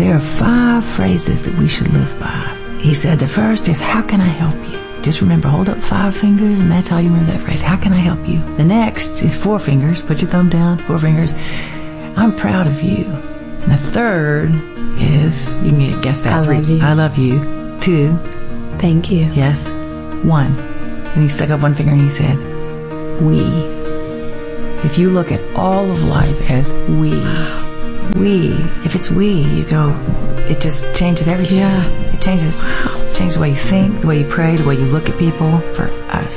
there are 5 phrases that we should live by. He said the first is, how can I help you? Just remember, hold up 5 fingers, and that's how you remember that phrase. How can I help you? The next is 4 fingers. Put your thumb down, 4 fingers. I'm proud of you. And the third is, you can guess that. 3. Love you. I love you. 2. Thank you. Yes. 1. And he stuck up 1 finger and he said, we. If you look at all of life as we, if it's we, you go, it just changes everything. Yeah. It changes the way you think, the way you pray, the way you look at people. For us.